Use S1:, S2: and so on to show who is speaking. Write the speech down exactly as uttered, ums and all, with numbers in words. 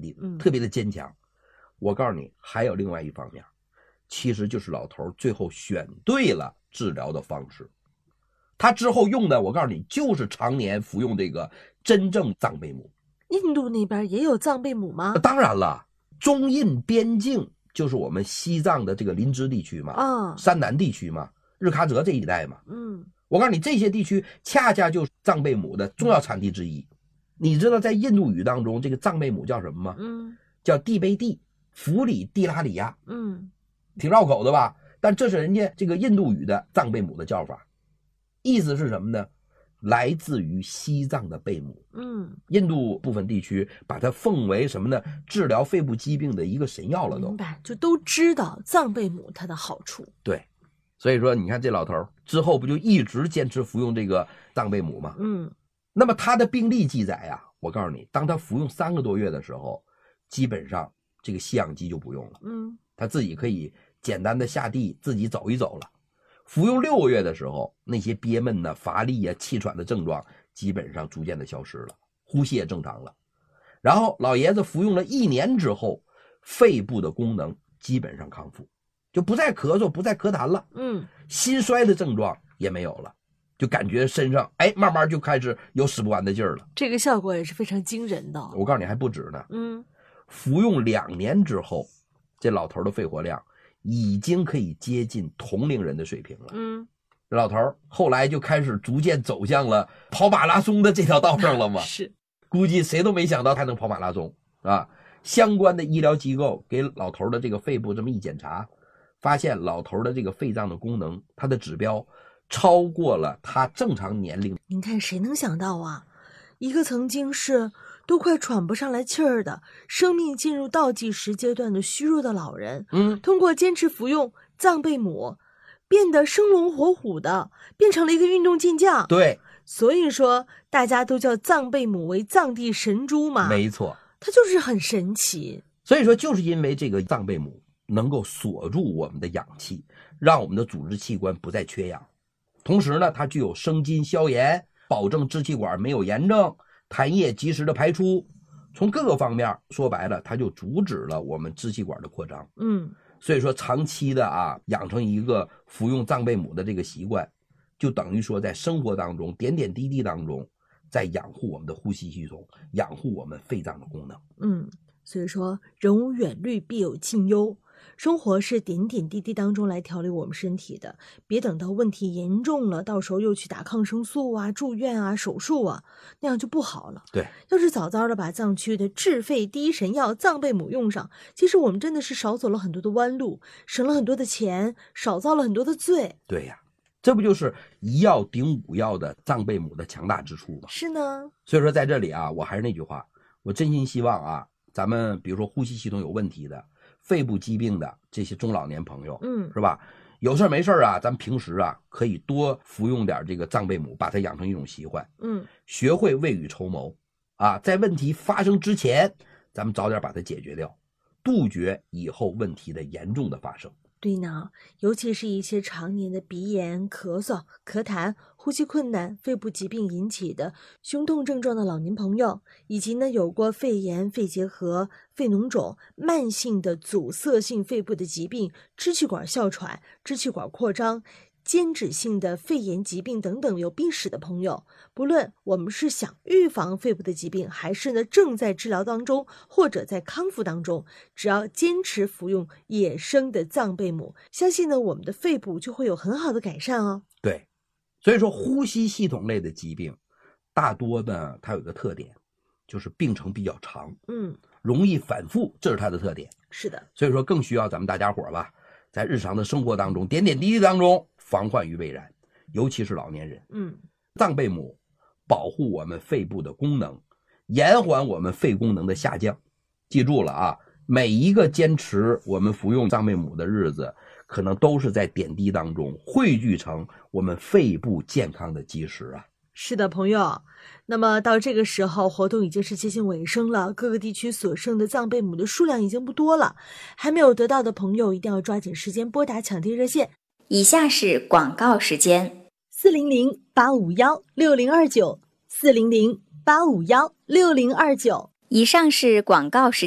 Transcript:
S1: 定，
S2: 嗯，
S1: 特别的坚强。我告诉你，还有另外一方面，其实就是老头最后选对了治疗的方式。他之后用的，我告诉你，就是常年服用这个真正藏贝母。
S2: 印度那边也有藏贝母吗？
S1: 当然了，中印边境就是我们西藏的这个林芝地区嘛，
S2: 啊，
S1: 山南地区嘛，日喀则这一带嘛。
S2: 嗯，
S1: 我告诉你，这些地区恰恰就是藏贝母的重要产地之一。你知道在印度语当中，这个藏贝母叫什么吗？
S2: 嗯，
S1: 叫蒂贝蒂弗里蒂拉里亚，
S2: 嗯，
S1: 挺绕口的吧？但这是人家这个印度语的藏贝母的叫法，意思是什么呢？来自于西藏的贝母。
S2: 嗯，
S1: 印度部分地区把它奉为什么呢？治疗肺部疾病的一个神药了都。
S2: 明白，就都知道藏贝母它的好处。
S1: 对，所以说你看这老头之后不就一直坚持服用这个藏贝母吗？
S2: 嗯，
S1: 那么他的病历记载啊，我告诉你，当他服用三个多月的时候，基本上这个吸氧机就不用了，
S2: 嗯，
S1: 他自己可以简单的下地自己走一走了。服用六个月的时候，那些憋闷呢、乏力啊、气喘的症状基本上逐渐的消失了，呼吸也正常了。然后老爷子服用了一年之后，肺部的功能基本上康复，就不再咳嗽，不再咳痰了，
S2: 嗯，
S1: 心衰的症状也没有了，就感觉身上哎慢慢就开始有使不完的劲儿了。
S2: 这个效果也是非常惊人的。
S1: 我告诉你还不止呢，
S2: 嗯，
S1: 服用两年之后，这老头的肺活量已经可以接近同龄人的水平了。
S2: 嗯，
S1: 这老头后来就开始逐渐走向了跑马拉松的这条道上了嘛。
S2: 是，
S1: 估计谁都没想到他能跑马拉松啊！相关的医疗机构给老头的这个肺部这么一检查，发现老头的这个肺脏的功能，它的指标超过了他正常年龄。
S2: 您看谁能想到啊，一个曾经是都快喘不上来气儿的，生命进入倒计时阶段的虚弱的老人，
S1: 嗯，
S2: 通过坚持服用藏贝母，变得生龙活虎的，变成了一个运动健将。
S1: 对，
S2: 所以说大家都叫藏贝母为藏地神猪嘛，
S1: 没错，
S2: 它就是很神奇。
S1: 所以说就是因为这个藏贝母能够锁住我们的氧气，让我们的组织器官不再缺氧，同时呢它具有生津消炎，保证支气管没有炎症，痰液及时的排出，从各个方面说白了它就阻止了我们支气管的扩张。
S2: 嗯，
S1: 所以说长期的啊养成一个服用藏贝母的这个习惯，就等于说在生活当中点点滴滴当中在养护我们的呼吸系统，养护我们肺脏的功能。
S2: 嗯，所以说人无远虑必有近忧，生活是点点滴滴当中来调理我们身体的，别等到问题严重了，到时候又去打抗生素啊、住院啊、手术啊，那样就不好了。
S1: 对，
S2: 要是早早的把藏区的治肺第一神药藏贝母用上，其实我们真的是少走了很多的弯路，省了很多的钱，少遭了很多的罪。
S1: 对呀，这不就是一药顶五药的藏贝母的强大之处吗？
S2: 是呢。
S1: 所以说在这里啊，我还是那句话，我真心希望啊，咱们比如说呼吸系统有问题的、肺部疾病的这些中老年朋友，
S2: 嗯，
S1: 是吧？有事没事啊，咱们平时啊可以多服用点这个藏贝母，把它养成一种习惯。
S2: 嗯，
S1: 学会未雨绸缪啊，在问题发生之前，咱们早点把它解决掉，杜绝以后问题的严重的发生。
S2: 对呢，尤其是一些常年的鼻炎、咳嗽、咳痰、呼吸困难、肺部疾病引起的胸痛症状的老年朋友，以及呢有过肺炎、肺结核、肺脓肿、慢性的阻塞性肺部的疾病、支气管哮喘、支气管扩张、间质性的肺炎疾病等等有病史的朋友，不论我们是想预防肺部的疾病，还是呢正在治疗当中，或者在康复当中，只要坚持服用野生的藏贝母，相信呢我们的肺部就会有很好的改善哦。
S1: 对，所以说呼吸系统类的疾病，大多呢它有一个特点，就是病程比较长，
S2: 嗯，
S1: 容易反复，这是它的特点。
S2: 是的，
S1: 所以说更需要咱们大家伙吧，在日常的生活当中，点点滴滴当中防患于未然，尤其是老年人。
S2: 嗯，
S1: 藏贝母保护我们肺部的功能，延缓我们肺功能的下降。记住了啊，每一个坚持我们服用藏贝母的日子，可能都是在点滴当中汇聚成我们肺部健康的基石啊。
S2: 是的，朋友。那么到这个时候，活动已经是接近尾声了，各个地区所剩的藏贝母的数量已经不多了，还没有得到的朋友一定要抓紧时间拨打抢订热线。
S3: 以下是广告时间：
S2: 四零零八五幺六零二九，四零零八五幺六零二九。
S3: 以上是广告时间。